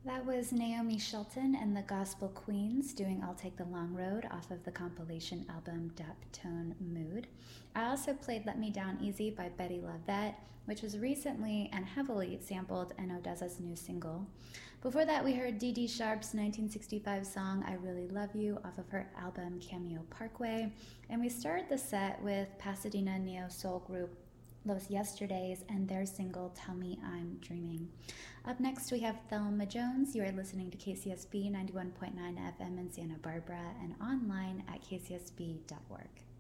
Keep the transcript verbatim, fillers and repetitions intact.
That was Naomi Shelton and the Gospel Queens doing I'll Take the Long Road off of the compilation album Daptone Mood. I also played Let Me Down Easy by Betty LaVette, which was recently and heavily sampled in ODESZA's new single. Before that, we heard Dee Dee Sharp's nineteen sixty-five song I Really Love You off of her album Cameo Parkway. And we started the set with Pasadena neo soul group Los Yesterdays and their single Tell Me I'm Dreaming. Up next, we have Thelma Jones. You are listening to K C S B ninety-one point nine F M in Santa Barbara and online at k c s b dot org.